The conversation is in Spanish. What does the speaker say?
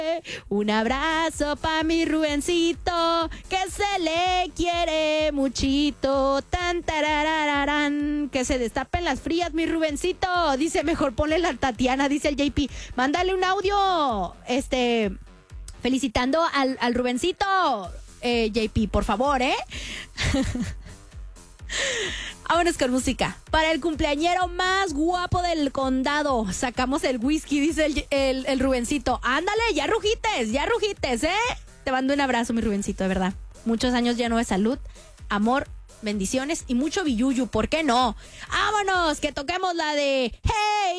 Un abrazo pa' mi Rubencito, que se le quiere muchito. Tan tararararán, que se destapen las frías, mi Rubencito. Dice, mejor ponle la Tatiana, dice el JP. Mándale un audio, felicitando al Rubencito, JP, por favor, Vámonos con música. Para el cumpleañero más guapo del condado, sacamos el whisky, dice el Rubencito. Ándale, ya rugites, Te mando un abrazo, mi Rubencito, de verdad. Muchos años lleno de salud, amor, bendiciones y mucho billuyu, ¿por qué no? Vámonos, que toquemos la de Hey.